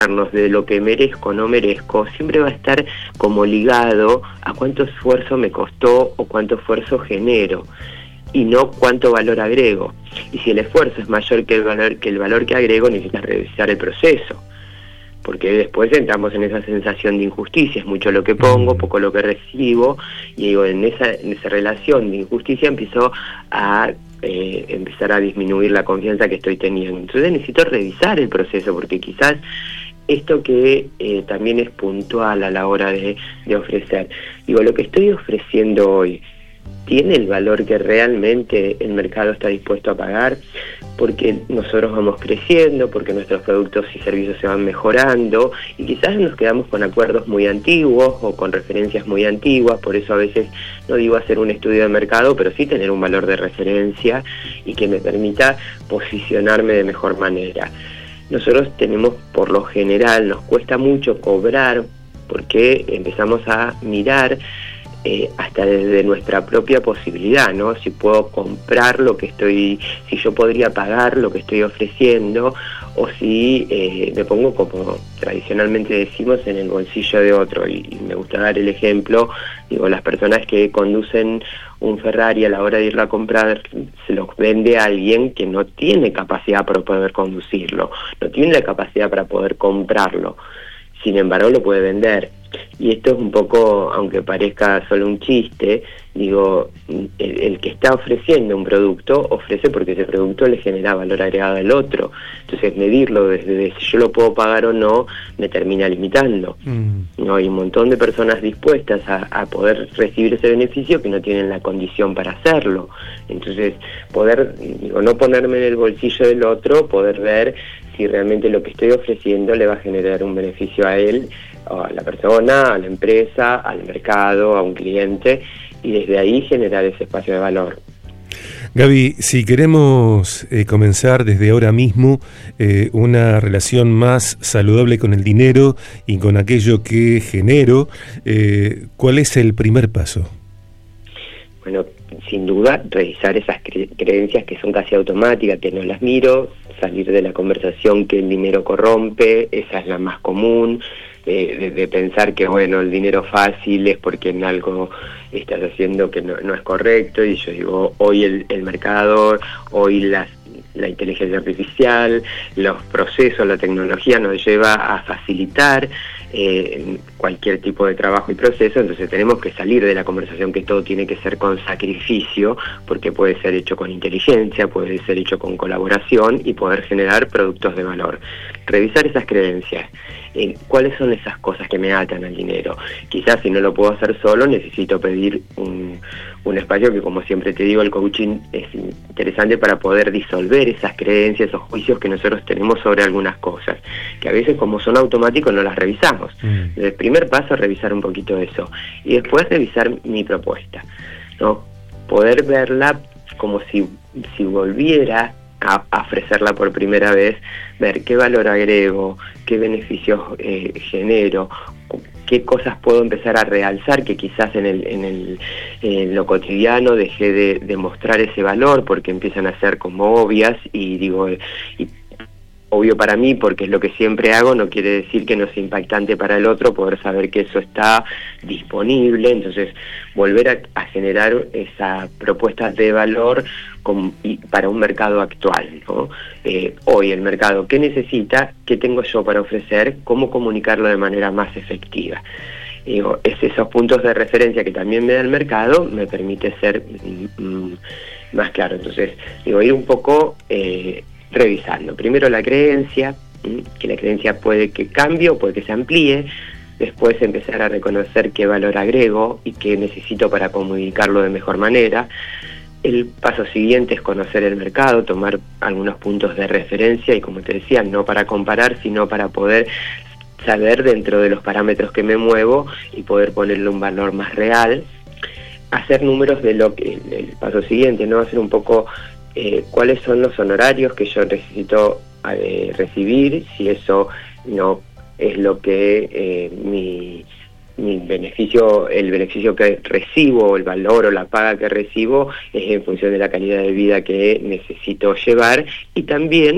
de lo que merezco o no merezco, siempre va a estar como ligado a cuánto esfuerzo me costó o cuánto esfuerzo genero, y no cuánto valor agrego. Y si el esfuerzo es mayor que el valor que agrego, necesitas revisar el proceso, porque después entramos en esa sensación de injusticia, es mucho lo que pongo, poco lo que recibo, y digo, en esa relación de injusticia empiezo a empezar a disminuir la confianza que estoy teniendo. Entonces necesito revisar el proceso, porque quizás esto que también es puntual a la hora de ofrecer, digo, lo que estoy ofreciendo hoy, ¿tiene el valor que realmente el mercado está dispuesto a pagar? Porque nosotros vamos creciendo, porque nuestros productos y servicios se van mejorando, y quizás nos quedamos con acuerdos muy antiguos o con referencias muy antiguas. Por eso a veces no digo hacer un estudio de mercado, pero sí tener un valor de referencia y que me permita posicionarme de mejor manera. Nosotros tenemos, por lo general, nos cuesta mucho cobrar, porque empezamos a mirar hasta desde nuestra propia posibilidad, ¿no? Si puedo comprar lo que si yo podría pagar lo que estoy ofreciendo, o si me pongo, como tradicionalmente decimos, en el bolsillo de otro. Y me gusta dar el ejemplo, digo, las personas que conducen un Ferrari, a la hora de irlo a comprar, se los vende a alguien que no tiene capacidad para poder conducirlo, no tiene la capacidad para poder comprarlo, sin embargo lo puede vender. Y esto es un poco, aunque parezca solo un chiste, digo, el que está ofreciendo un producto, ofrece porque ese producto le genera valor agregado al otro. Entonces medirlo desde si yo lo puedo pagar o no, me termina limitando. No hay un montón de personas dispuestas a poder recibir ese beneficio que no tienen la condición para hacerlo. Entonces, poder, digo, no ponerme en el bolsillo del otro, poder ver si realmente lo que estoy ofreciendo le va a generar un beneficio a él, a la persona, a la empresa, al mercado, a un cliente, y desde ahí generar ese espacio de valor. Gaby, si queremos comenzar desde ahora mismo una relación más saludable con el dinero y con aquello que genero, ¿cuál es el primer paso? Bueno, sin duda, revisar esas creencias que son casi automáticas, que no las miro, salir de la conversación que el dinero corrompe, esa es la más común, de pensar que, bueno, el dinero fácil es porque en algo estás haciendo que no es correcto. Y yo digo, hoy el mercado, hoy la inteligencia artificial, los procesos, la tecnología nos lleva a facilitar cualquier tipo de trabajo y proceso. Entonces tenemos que salir de la conversación que todo tiene que ser con sacrificio, porque puede ser hecho con inteligencia, puede ser hecho con colaboración y poder generar productos de valor. Revisar esas creencias. ¿Cuáles son esas cosas que me atan al dinero? Quizás si no lo puedo hacer solo, necesito pedir un espacio que, como siempre te digo, el coaching es interesante para poder disolver esas creencias o juicios que nosotros tenemos sobre algunas cosas, que a veces, como son automáticos, no las revisamos. El primer paso es revisar un poquito eso, y después revisar mi propuesta, ¿no? Poder verla como si volviera a ofrecerla por primera vez, ver qué valor agrego, qué beneficios genero, qué cosas puedo empezar a realzar que quizás en lo cotidiano dejé de mostrar ese valor porque empiezan a ser como obvias, y digo, obvio para mí porque es lo que siempre hago, no quiere decir que no sea impactante para el otro poder saber que eso está disponible. Entonces volver a generar esas propuestas de valor para un mercado actual, ¿no? Hoy el mercado, ¿qué necesita? ¿Qué tengo yo para ofrecer? ¿Cómo comunicarlo de manera más efectiva? Digo, esos puntos de referencia que también me da el mercado me permite ser más claro. Entonces, digo, ir un poco revisando. Primero la creencia, que la creencia puede que cambie o puede que se amplíe. Después empezar a reconocer qué valor agrego y qué necesito para comunicarlo de mejor manera. El paso siguiente es conocer el mercado, tomar algunos puntos de referencia y, como te decía, no para comparar, sino para poder saber dentro de los parámetros que me muevo y poder ponerle un valor más real. Hacer números de lo que el paso siguiente, ¿no? Hacer un poco cuáles son los honorarios que yo necesito recibir, si eso no es lo que mi beneficio, el beneficio que recibo, el valor o la paga que recibo, es en función de la calidad de vida que necesito llevar. Y también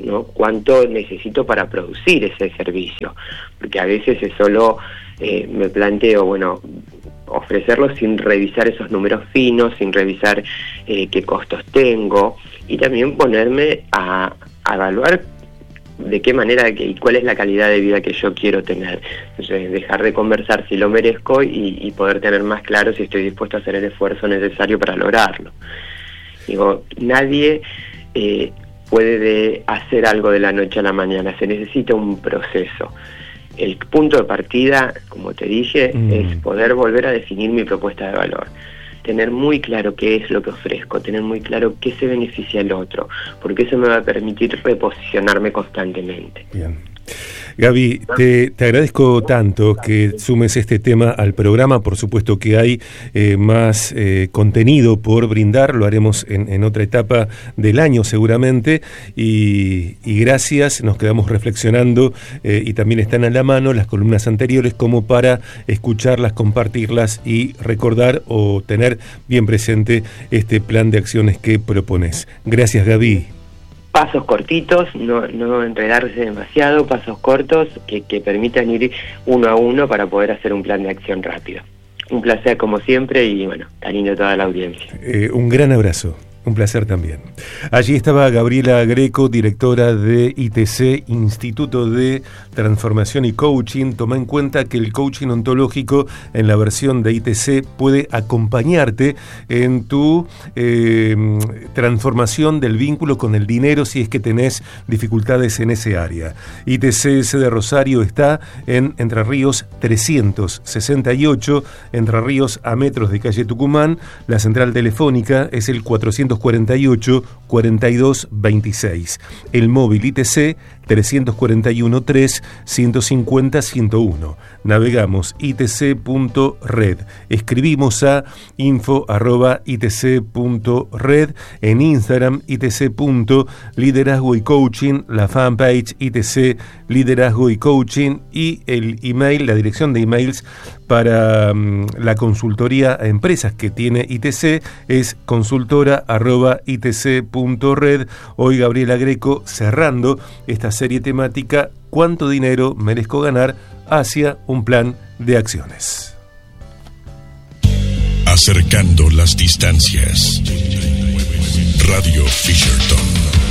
¿no? Cuánto necesito para producir ese servicio, porque a veces es solo, me planteo, bueno, ofrecerlo sin revisar esos números finos, sin revisar qué costos tengo, y también ponerme a evaluar de qué manera y cuál es la calidad de vida que yo quiero tener. Entonces, dejar de conversar si lo merezco y poder tener más claro si estoy dispuesto a hacer el esfuerzo necesario para lograrlo. Digo, nadie puede hacer algo de la noche a la mañana, se necesita un proceso. El punto de partida, como te dije, es poder volver a definir mi propuesta de valor. Tener muy claro qué es lo que ofrezco, tener muy claro qué se beneficia al otro, porque eso me va a permitir reposicionarme constantemente. Bien. Gaby, te agradezco tanto que sumes este tema al programa. Por supuesto que hay más contenido por brindar, lo haremos en otra etapa del año seguramente, y gracias, nos quedamos reflexionando y también están a la mano las columnas anteriores como para escucharlas, compartirlas y recordar o tener bien presente este plan de acciones que propones. Gracias, Gaby. Pasos cortitos, no enredarse demasiado, pasos cortos que permitan ir uno a uno para poder hacer un plan de acción rápido. Un placer como siempre y bueno, cariño a toda la audiencia. Un gran abrazo. Un placer también. Allí estaba Gabriela Greco, directora de ITC, Instituto de Transformación y Coaching. Toma en cuenta que el coaching ontológico en la versión de ITC puede acompañarte en tu transformación del vínculo con el dinero si es que tenés dificultades en ese área. ITC de Rosario está en Entre Ríos 368, Entre Ríos a metros de calle Tucumán. La central telefónica es el 448-4226. El móvil ITC 341-3-150-101. Navegamos itc.red. Escribimos a info@itc.red. En Instagram itc.liderazgo y coaching. La fanpage ITC Liderazgo y Coaching. Y el email, la dirección de emails para la consultoría a empresas que tiene ITC es consultora@itc.red. Hoy Gabriela Greco cerrando esta serie temática ¿Cuánto dinero merezco ganar? Hacia un plan de acciones. Acercando las distancias. Radio Fisherton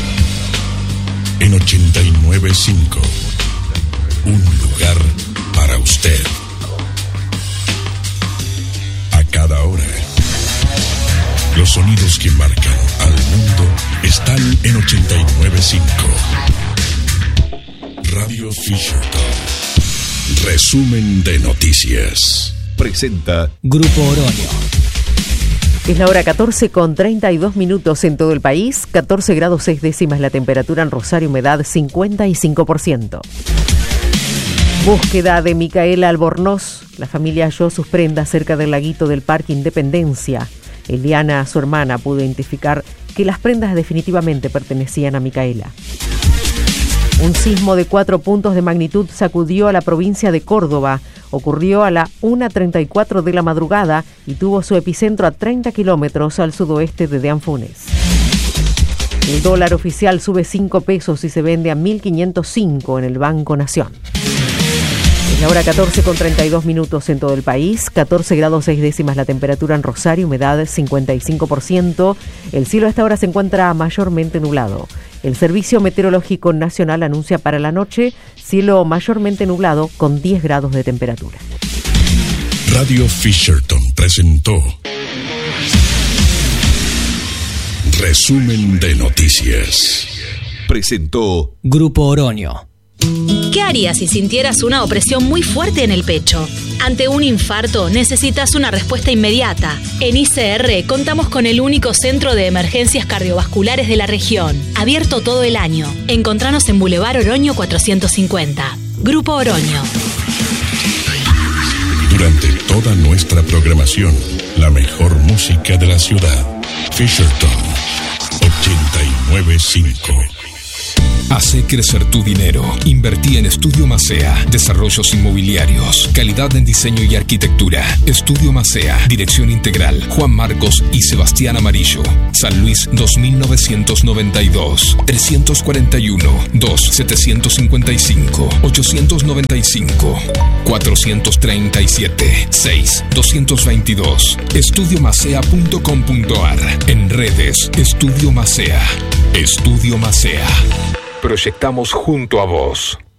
en 89.5. Un lugar para usted. A cada hora. Los sonidos que marcan al mundo están en 89.5. Radio Fisherton. Resumen de noticias. Presenta Grupo Oroño. Es la hora 14:32 en todo el país, 14 grados 6 décimas la temperatura en Rosario, humedad 55%. Búsqueda de Micaela Albornoz. La familia halló sus prendas cerca del laguito del Parque Independencia. Eliana, su hermana, pudo identificar que las prendas definitivamente pertenecían a Micaela. Un sismo de 4 puntos de magnitud sacudió a la provincia de Córdoba. Ocurrió a la 1:34 de la madrugada y tuvo su epicentro a 30 kilómetros al sudoeste de Deanfunes. El dólar oficial sube 5 pesos y se vende a 1.505 en el Banco Nación. Es la hora 14:32 en todo el país, 14 grados 6 décimas la temperatura en Rosario, humedad 55%. El cielo a esta hora se encuentra mayormente nublado. El Servicio Meteorológico Nacional anuncia para la noche cielo mayormente nublado con 10 grados de temperatura. Radio Fisherton presentó Resumen de Noticias. Presentó Grupo Oroño. ¿Qué harías si sintieras una opresión muy fuerte en el pecho? Ante un infarto necesitas una respuesta inmediata. En ICR contamos con el único centro de emergencias cardiovasculares de la región, abierto todo el año. Encontranos en Boulevard Oroño 450. Grupo Oroño. Durante toda nuestra programación, la mejor música de la ciudad. Fisherton 89.5. Hacé crecer tu dinero. Invertí en Estudio Macea. Desarrollos inmobiliarios. Calidad en diseño y arquitectura. Estudio Macea. Dirección integral. Juan Marcos y Sebastián Amarillo. San Luis 2992. 341-2755. 835-437-6222. Estudiomacea.com.ar. En redes, Estudio Macea. Estudio Macea. Proyectamos junto a vos.